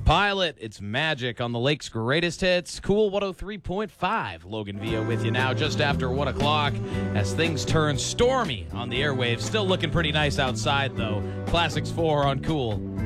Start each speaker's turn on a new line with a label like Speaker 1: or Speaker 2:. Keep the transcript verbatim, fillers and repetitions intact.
Speaker 1: Pilot, it's Magic on the Lake's greatest hits. Cool one oh three point five. Logan Villa with you now just after one o'clock as things turn stormy on the airwaves. Still looking pretty nice outside, though. Classics four on Cool.